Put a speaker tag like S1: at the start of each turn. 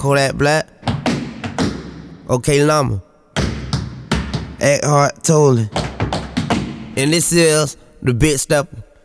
S1: Kodak Black. Okay, Llama. Eckhart Tolle. And this is the Big Stepper.